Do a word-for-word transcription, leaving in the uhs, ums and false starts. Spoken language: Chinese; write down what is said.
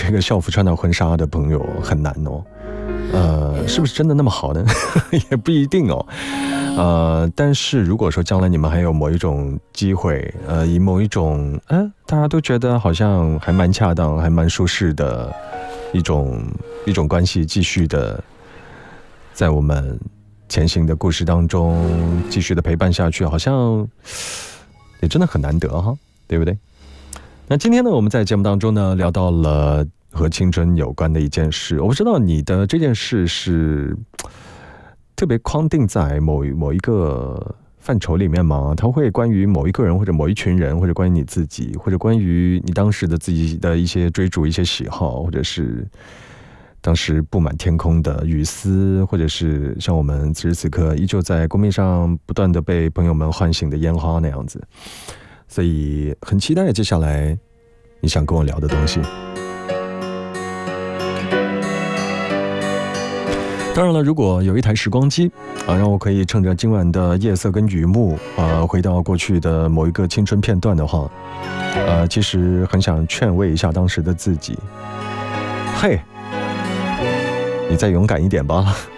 这个校服穿到婚纱的朋友很难哦。呃，是不是真的那么好呢？也不一定哦。呃，但是如果说将来你们还有某一种机会，呃，以某一种，呃，大家都觉得好像还蛮恰当、还蛮舒适的一种一种关系，继续的在我们前行的故事当中继续的陪伴下去，好像也真的很难得哈，对不对？那今天呢，我们在节目当中呢聊到了和青春有关的一件事，我不知道你的这件事是特别框定在某某一个范畴里面吗？它会关于某一个人或者某一群人，或者关于你自己，或者关于你当时的自己的一些追逐、一些喜好，或者是当时布满天空的雨丝，或者是像我们此时此刻依旧在公屏上不断的被朋友们唤醒的烟花那样子。所以很期待接下来你想跟我聊的东西。当然了，如果有一台时光机啊，让我可以趁着今晚的夜色跟雨幕啊，回到过去的某一个青春片段的话，呃，其实很想劝慰一下当时的自己，嘿，你再勇敢一点吧。